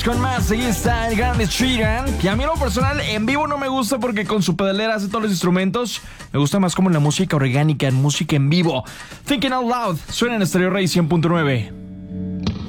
con más. Ahí está el gran Sheeran, que a mí en lo personal en vivo no me gusta porque con su pedalera hace todos los instrumentos. Me gusta más como en la música orgánica, en música en vivo. Thinking Out Loud, suena en Stereo Rey 100.9.